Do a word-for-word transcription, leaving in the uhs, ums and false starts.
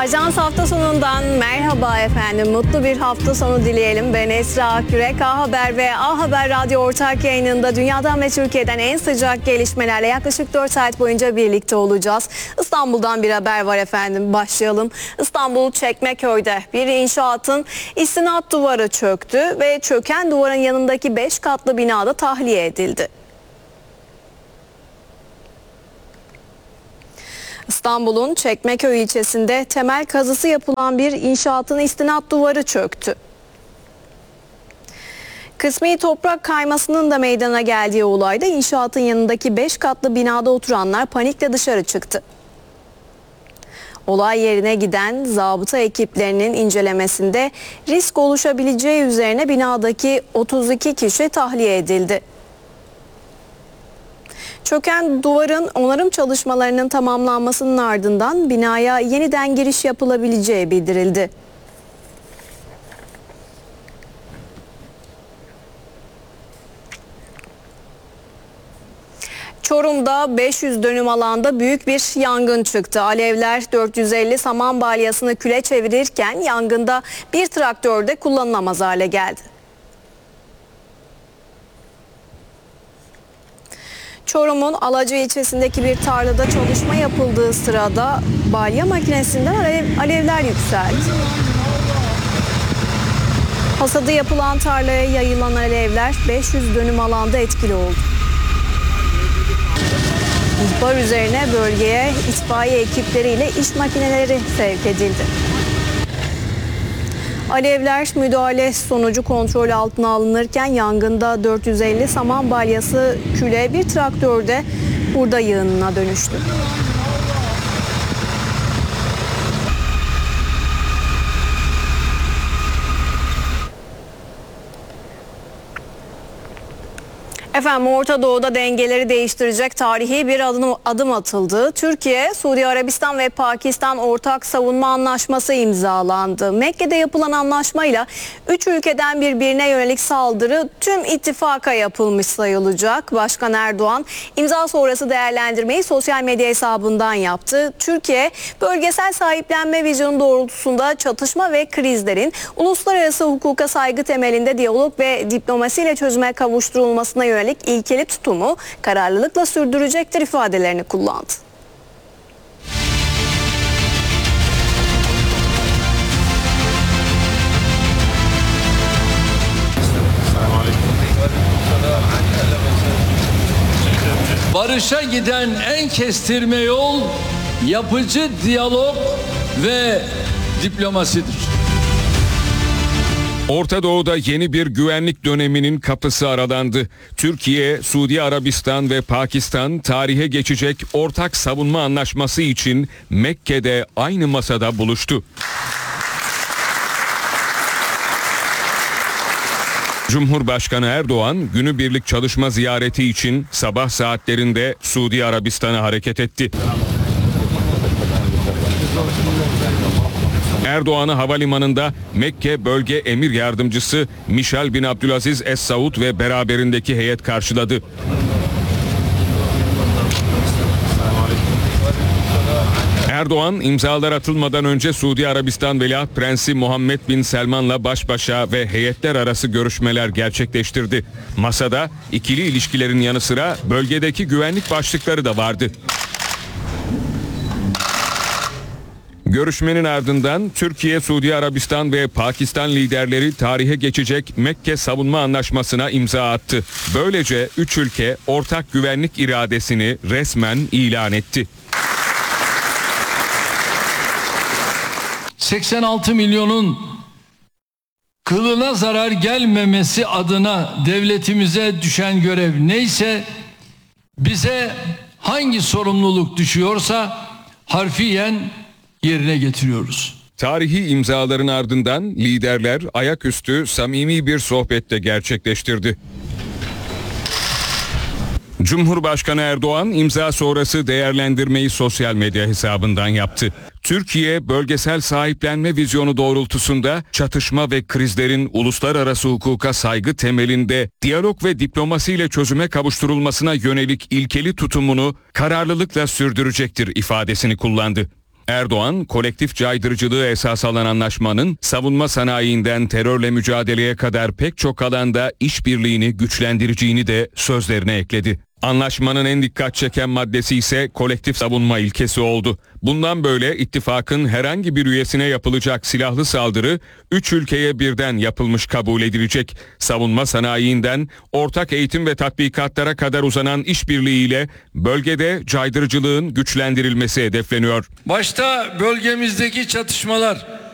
Ajans hafta sonundan merhaba efendim. Mutlu bir hafta sonu dileyelim. Ben Esra Akgürek. A Haber ve A Haber Radyo ortak yayınında dünyadan ve Türkiye'den en sıcak gelişmelerle yaklaşık dört saat boyunca birlikte olacağız. İstanbul'dan bir haber var efendim. Başlayalım. İstanbul Çekmeköy'de bir inşaatın istinat duvarı çöktü ve çöken duvarın yanındaki beş katlı binada tahliye edildi. İstanbul'un Çekmeköy ilçesinde temel kazısı yapılan bir inşaatın istinat duvarı çöktü. Kısmi toprak kaymasının da meydana geldiği olayda inşaatın yanındaki beş katlı binada oturanlar panikle dışarı çıktı. Olay yerine giden zabıta ekiplerinin incelemesinde risk oluşabileceği üzerine binadaki otuz iki kişi tahliye edildi. Çöken duvarın onarım çalışmalarının tamamlanmasının ardından binaya yeniden giriş yapılabileceği bildirildi. Çorum'da beş yüz dönüm alanda büyük bir yangın çıktı. Alevler dört yüz elli saman balyasını küle çevirirken yangında bir traktör de kullanılamaz hale geldi. Çorum'un Alacı ilçesindeki bir tarlada çalışma yapıldığı sırada balya makinesinden alev, alevler yükseldi. Hasadı yapılan tarlaya yayılan alevler beş yüz dönüm alanda etkili oldu. İhbar üzerine bölgeye itfaiye ekipleriyle iş makineleri sevk edildi. Alevler müdahale sonucu kontrol altına alınırken yangında dört yüz elli saman balyası küle bir traktörde hurda yığınına dönüştü. Efendim Orta Doğu'da dengeleri değiştirecek tarihi bir adım, adım atıldı. Türkiye, Suudi Arabistan ve Pakistan ortak savunma anlaşması imzalandı. Mekke'de yapılan anlaşmayla üç ülkeden birbirine yönelik saldırı tüm ittifaka yapılmış sayılacak. Başkan Erdoğan imza sonrası değerlendirmeyi sosyal medya hesabından yaptı. Türkiye, bölgesel sahiplenme vizyonu doğrultusunda çatışma ve krizlerin uluslararası hukuka saygı temelinde diyalog ve diplomasiyle çözüme kavuşturulmasına yönelik ilkeli tutumu kararlılıkla sürdürecektir ifadelerini kullandı. Barışa giden en kestirme yol yapıcı diyalog ve diplomasidir. Orta Doğu'da yeni bir güvenlik döneminin kapısı aralandı. Türkiye, Suudi Arabistan ve Pakistan tarihe geçecek ortak savunma anlaşması için Mekke'de aynı masada buluştu. Cumhurbaşkanı Erdoğan günübirlik çalışma ziyareti için sabah saatlerinde Suudi Arabistan'a hareket etti. Erdoğan'ı havalimanında Mekke Bölge Emir Yardımcısı Mişal bin Abdülaziz Es Saud ve beraberindeki heyet karşıladı. Erdoğan imzalar atılmadan önce Suudi Arabistan Veliaht Prensi Muhammed bin Selman'la baş başa ve heyetler arası görüşmeler gerçekleştirdi. Masada ikili ilişkilerin yanı sıra bölgedeki güvenlik başlıkları da vardı. Görüşmenin ardından Türkiye, Suudi Arabistan ve Pakistan liderleri tarihe geçecek Mekke Savunma Anlaşması'na imza attı. Böylece üç ülke ortak güvenlik iradesini resmen ilan etti. seksen altı milyonun kılına zarar gelmemesi adına devletimize düşen görev neyse, bize hangi sorumluluk düşüyorsa harfiyen yerine getiriyoruz. Tarihi imzaların ardından liderler ayaküstü samimi bir sohbette gerçekleştirdi. Cumhurbaşkanı Erdoğan imza sonrası değerlendirmeyi sosyal medya hesabından yaptı. Türkiye, bölgesel sahiplenme vizyonu doğrultusunda çatışma ve krizlerin uluslararası hukuka saygı temelinde diyalog ve diplomasiyle çözüme kavuşturulmasına yönelik ilkeli tutumunu kararlılıkla sürdürecektir ifadesini kullandı. Erdoğan, kolektif caydırıcılığı esas alan anlaşmanın savunma sanayinden terörle mücadeleye kadar pek çok alanda işbirliğini güçlendireceğini de sözlerine ekledi. Anlaşmanın en dikkat çeken maddesi ise kolektif savunma ilkesi oldu. Bundan böyle ittifakın herhangi bir üyesine yapılacak silahlı saldırı üç ülkeye birden yapılmış kabul edilecek. Savunma sanayinden ortak eğitim ve tatbikatlara kadar uzanan işbirliğiyle bölgede caydırıcılığın güçlendirilmesi hedefleniyor. Başta bölgemizdeki çatışmalar